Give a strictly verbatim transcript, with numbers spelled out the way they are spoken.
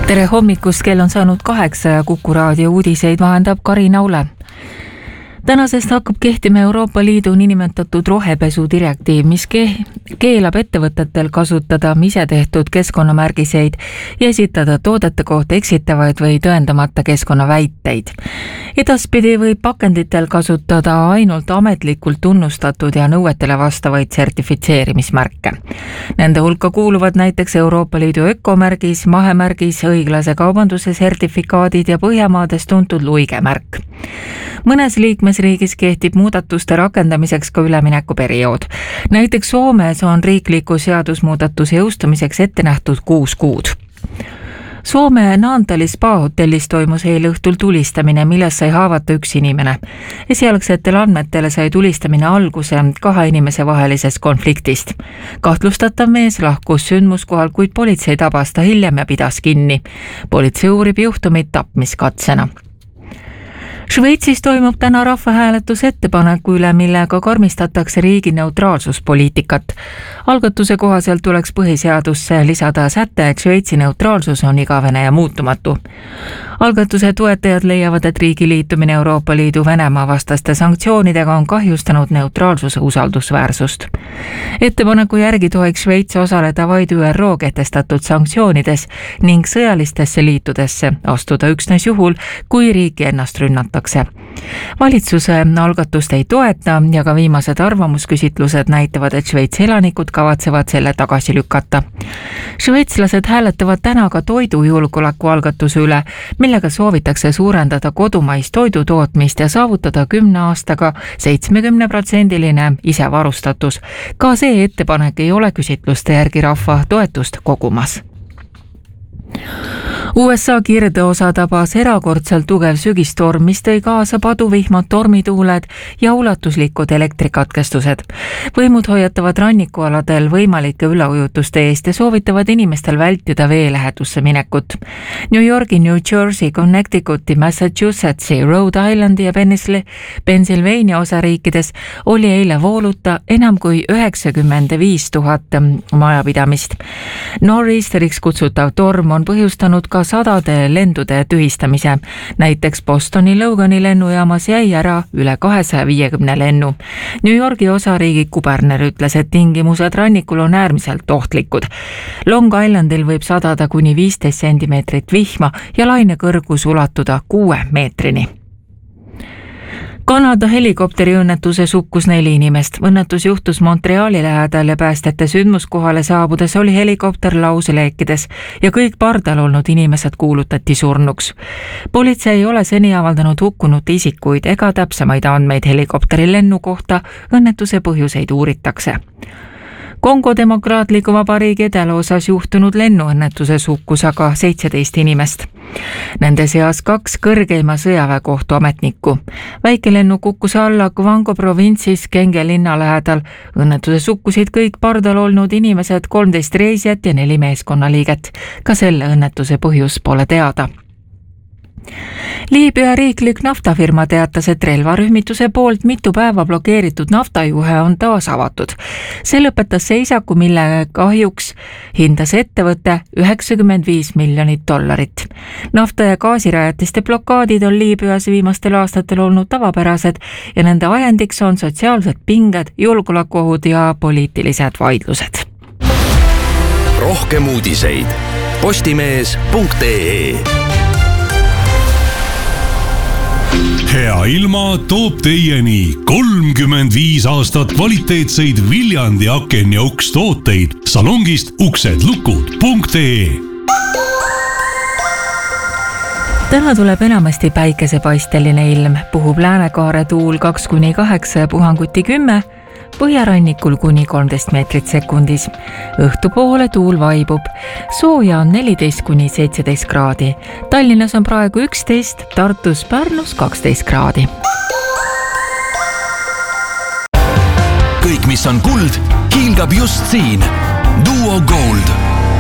tere hommikust, kell on saanud kaheksa ja Kuku raadio uudiseid vahendab Kari Naule. Tänasest hakkab kehtima Euroopa Liidu niinimetatud rohepesu direktiiv, mis keelab ettevõtetel kasutada isetehtud keskkonnamärgiseid ja esitada toodete kohta eksitavaid või tõendamata keskkonnaväiteid. Edaspidi võib pakenditel kasutada ainult ametlikult tunnustatud ja nõuetele vastavaid sertifitseerimismärke. Nende hulka kuuluvad näiteks Euroopa Liidu ökomärgis, mahemärgis, õiglase kaubanduse sertifikaadid ja Põhjamaades tuntud luigemärk. Mõnes liikmesriigis kehtib muudatuste rakendamiseks ka üleminekuperiood. Näiteks Soomes on riikliku seadusmuudatuse jõustumiseks ette nähtud kuus kuud. Soome Naantali spa-hotellis toimus eile õhtul tulistamine, milles sai haavata üks inimene. Esialgsetel andmetele sai tulistamine alguse kahe inimese vahelisest konfliktist. Kahtlustatav mees lahkus sündmuskohal, kuid politsei tabas ta hiljem ja pidas kinni. Politsei uurib juhtumit tapmiskatsena. Šveitsis toimub täna rahvahääletus ettepaneku üle, millega karmistatakse riigi neutraalsuspoliitikat. Algatuse kohaselt tuleks põhiseadusse lisada säte, et Šveitsi neutraalsus on igavene ja muutumatu. Algatuse toetajad leiavad, et riigi liitumine Euroopa Liidu Venemaa vastaste sanktsioonidega on kahjustanud neutraalsuse usaldusväärsust. Ettepaneku järgi tohiks Šveits osaleda vaid Ü R O kehtestatud sanktsioonides ning sõjalistesse liitudesse astuda üksnes juhul, kui riiki ennast rünnatakse. Valitsuse algatust ei toeta ja ka viimased arvamusküsitlused näitavad, et Šveitsi elanikud kavatsevad selle tagasi lükata. Šveitslased hääletavad täna ka toidujulgeoleku algatuse üle, millega soovitakse suurendada kodumaist toidutootmist ja saavutada kümne aastaga seitsmekümne protsendiline isevarustatus. Ka see ettepanek ei ole küsitluste järgi rahva toetust kogumas. U S A kirdeosa tabas erakordselt tugev sügistorm, mis tõi kaasa paduvihmad, tormituuled ja ulatuslikud elektrikatkestused. Võimud hoiatavad rannikualadel võimalike üleujutuste eest ja soovitavad inimestel vältida veelähetusse minekut. New Yorgi, New Jersey, Connecticuti, Massachusettsi, Rhode Islandi ja Pennsylvania osariikides oli eile vooluta enam kui üheksakümmend viis tuhat majapidamist. Nor'easteriks kutsutav torm on põhjustanud ka sadade lendude tühistamise. Näiteks Bostoni Logani lennujaamas jäi ära üle kahesaja viiekümne lennu. New Yorgi osariigi kuberner ütles, et tingimused rannikul on äärmiselt ohtlikud. Long Islandil võib sadada kuni viisteist sentimeetrit vihma ja laine kõrgus ulatuda kuue meetrini. Kanada helikopteriõnnetuses hukkus neli inimest. Õnnetus juhtus Montreali lähedal ja päästjate sündmuskohale saabudes oli helikopter lauseleekides ja kõik pardal olnud inimesed kuulutati surnuks. Politsei ei ole seni avaldanud hukkunud isikuid ega täpsemaid andmeid helikopteri lennu kohta, õnnetuse põhjuseid uuritakse. Kongo Demokraatliku Vabariigi edelaosas juhtunud lennuõnnetuses hukkus aga seitseteist inimest. Nende seas kaks kõrgeima sõjaväekohtu ametnikku. Väikelennu kukkus alla Kvango provintsis Kenge linna lähedal. Õnnetuses hukkusid kõik pardal olnud inimesed, kolmteist reisijat ja neli meeskonnaliiget. Ka selle õnnetuse põhjus pole teada. Liibüa riiklik naftafirma teatas, et relvarühmituse poolt mitu päeva blokeeritud naftajuhe on taas avatud. See lõpetas seisaku, mille kahjuks hindas ettevõte üheksakümmend viis miljonit dollarit. Nafta- ja gaasirajatiste blokaadid on Liibüas viimastel aastatel olnud tavapärased ja nende ajendiks on sotsiaalsed pinged, julgeolekuohud ja poliitilised vaidlused. Rohkem uudiseid postimees punkt ee. Hea ilma toob teieni kolmkümmend viis aastat kvaliteetseid Viljandi aken ja uks tooteid salongist uksed lukud punkt ee. Täna tuleb enamasti päikesepaisteline ilm, puhub läänekaare tuul kaks kuni kaheksa ja puhanguti kümme, põhjarannikul kuni kolmteist meetrit sekundis. Õhtupoole tuul vaibub. Sooja on neliteist kuni seitseteist kraadi. Tallinnas on praegu üksteist, Tartus, Pärnus kaksteist kraadi. Kõik, mis on kuld, hiilgab just siin. Duo Gold.